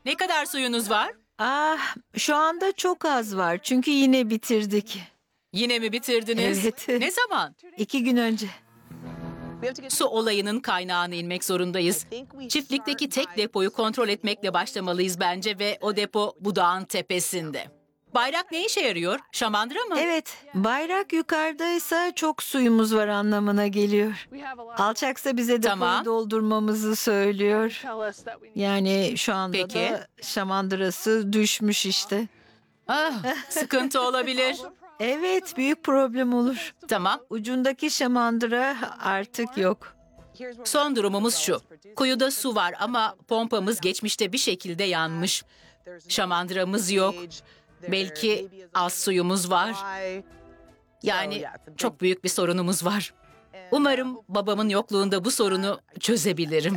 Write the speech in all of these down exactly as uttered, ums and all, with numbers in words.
Ne kadar suyunuz var? Ah, şu anda çok az var çünkü yine bitirdik. Yine mi bitirdiniz? Evet. Ne zaman? İki gün önce. Su olayının kaynağına inmek zorundayız. Çiftlikteki tek depoyu kontrol etmekle başlamalıyız bence ve o depo bu dağın tepesinde. Bayrak ne işe yarıyor? Şamandıra mı? Evet, bayrak yukarıdaysa çok suyumuz var anlamına geliyor. Alçaksa bize depoyu Tamam. doldurmamızı söylüyor. Yani şu anda Peki. da şamandırası düşmüş işte. Ah, sıkıntı olabilir. Evet, büyük problem olur. Tamam. Ucundaki şamandıra artık yok. Son durumumuz şu. Kuyuda su var ama pompamız geçmişte bir şekilde yanmış. Şamandıramız yok. Belki az suyumuz var. Yani çok büyük bir sorunumuz var. Umarım babamın yokluğunda bu sorunu çözebilirim.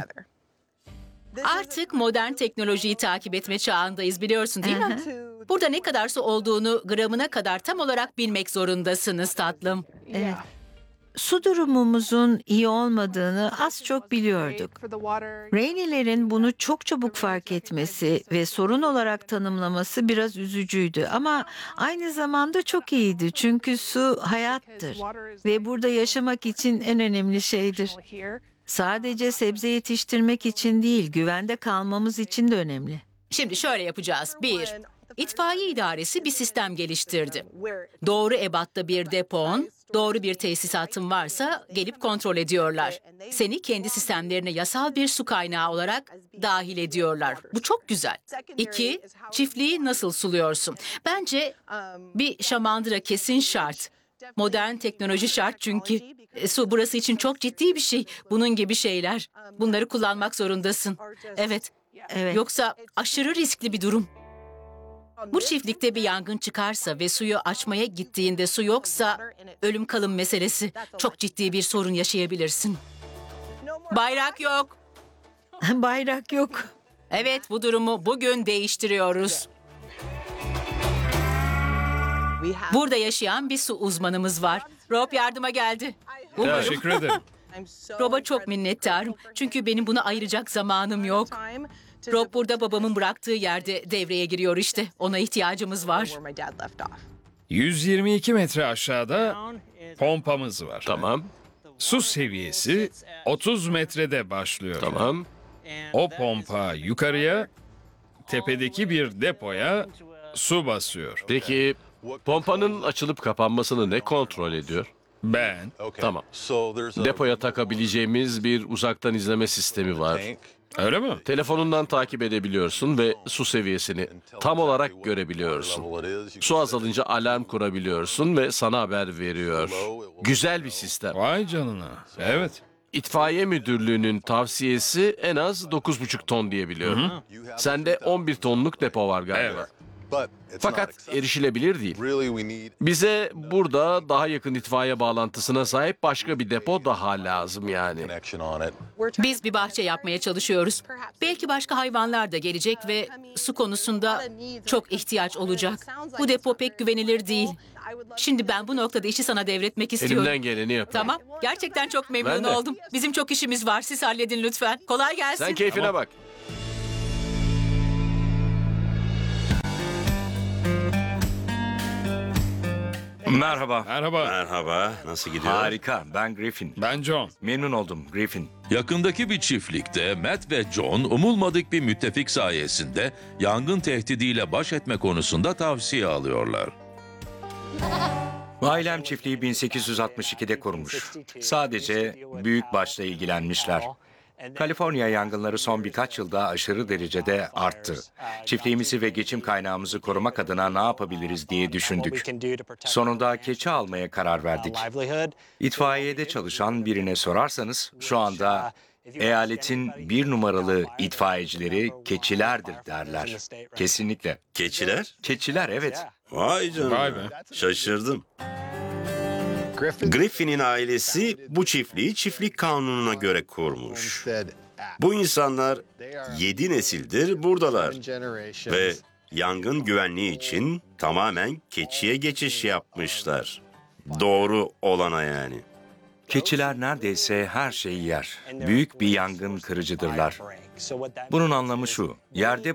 Artık modern teknolojiyi takip etme çağındayız, biliyorsun değil mi? Burada ne kadar su olduğunu gramına kadar tam olarak bilmek zorundasınız tatlım. Evet. Su durumumuzun iyi olmadığını az çok biliyorduk. Rainey'lerin bunu çok çabuk fark etmesi ve sorun olarak tanımlaması biraz üzücüydü ama aynı zamanda çok iyiydi çünkü su hayattır ve burada yaşamak için en önemli şeydir. Sadece sebze yetiştirmek için değil, güvende kalmamız için de önemli. Şimdi şöyle yapacağız. Bir, itfaiye idaresi bir sistem geliştirdi. Doğru ebatta bir depon, doğru bir tesisatın varsa gelip kontrol ediyorlar. Seni kendi sistemlerine yasal bir su kaynağı olarak dahil ediyorlar. Bu çok güzel. İki, çiftliği nasıl suluyorsun? Bence bir şamandıra kesin şart. Modern teknoloji şart çünkü. E, su burası için çok ciddi bir şey. Bunun gibi şeyler. Bunları kullanmak zorundasın. Evet. Evet. Yoksa aşırı riskli bir durum. Bu çiftlikte bir yangın çıkarsa ve suyu açmaya gittiğinde su yoksa ölüm kalım meselesi. Çok ciddi bir sorun yaşayabilirsin. Bayrak yok. Bayrak yok. Evet, bu durumu bugün değiştiriyoruz. Burada yaşayan bir su uzmanımız var. Rob yardıma geldi. Umarım. Teşekkür ederim. Rob'a çok minnettarım. Çünkü benim buna ayıracak zamanım yok. Rob burada babamın bıraktığı yerde devreye giriyor işte. Ona ihtiyacımız var. yüz yirmi iki metre aşağıda pompamız var. Tamam, Su seviyesi otuz metrede başlıyor. tamam. O pompa yukarıya, tepedeki bir depoya su basıyor. Peki pompanın açılıp kapanmasını ne kontrol ediyor? Ben Tamam. Depoya takabileceğimiz bir uzaktan izleme sistemi var. öyle mi? Telefonundan takip edebiliyorsun ve su seviyesini tam olarak görebiliyorsun. Su azalınca alarm kurabiliyorsun ve sana haber veriyor. Güzel bir sistem. Vay canına. Evet. İtfaiye müdürlüğünün tavsiyesi en az dokuz buçuk ton diye biliyorum. Sende on bir tonluk depo var galiba. Evet. Fakat erişilebilir değil. Bize burada daha yakın itfaiye bağlantısına sahip başka bir depo daha lazım yani. Biz bir bahçe yapmaya çalışıyoruz. Belki başka hayvanlar da gelecek ve su konusunda çok ihtiyaç olacak. Bu depo pek güvenilir değil. Şimdi ben bu noktada işi sana devretmek istiyorum. Elimden geleni yaparım. Tamam. Gerçekten çok memnun Ben de. oldum. Bizim çok işimiz var. Siz halledin lütfen. Kolay gelsin. Sen keyfine bak. Merhaba. Merhaba. Merhaba, nasıl gidiyor? Harika, ben Griffin. Ben John. Memnun oldum Griffin. Yakındaki bir çiftlikte Matt ve John umulmadık bir müttefik sayesinde yangın tehdidiyle baş etme konusunda tavsiye alıyorlar. Ailem çiftliği bin sekiz yüz altmış ikide kurmuş. Sadece büyük başla ilgilenmişler. Kaliforniya yangınları son birkaç yılda aşırı derecede arttı. Çiftliğimizi ve geçim kaynağımızı korumak adına ne yapabiliriz diye düşündük. Sonunda keçi almaya karar verdik. İtfaiyede çalışan birine sorarsanız şu anda eyaletin bir numaralı itfaiyecileri keçilerdir derler. Kesinlikle. Keçiler? Keçiler, evet. Vay canına. Vay be. Şaşırdım. Griffin'in ailesi bu çiftliği çiftlik kanununa göre kurmuş. Bu insanlar yedi nesildir buradalar ve yangın güvenliği için tamamen keçiye geçiş yapmışlar. Doğru olana yani. Keçiler neredeyse her şeyi yer. Büyük bir yangın kırıcıdırlar. Bunun anlamı şu: yerde